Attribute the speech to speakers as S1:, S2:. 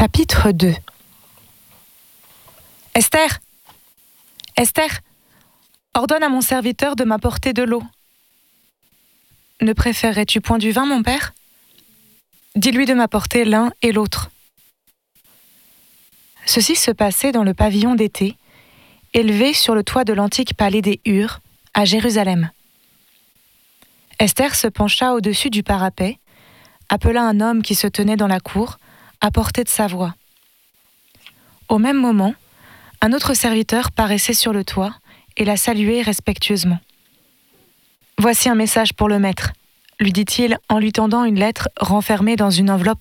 S1: Chapitre 2. Esther, Esther, ordonne à mon serviteur de m'apporter de l'eau. Ne préférerais-tu point du vin, mon père ? Dis-lui de m'apporter l'un et l'autre. Ceci se passait dans le pavillon d'été, élevé sur le toit de l'antique palais des Hurs, à Jérusalem. Esther se pencha au-dessus du parapet, appela un homme qui se tenait dans la cour, à portée de sa voix. Au même moment, un autre serviteur paraissait sur le toit et la saluait respectueusement. « Voici un message pour le maître », lui dit-il en lui tendant une lettre renfermée dans une enveloppe